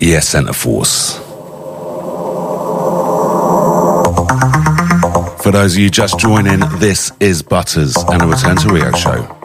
Yes, Centre Force. For those of you just joining, this is Butters and a Return to Rio show.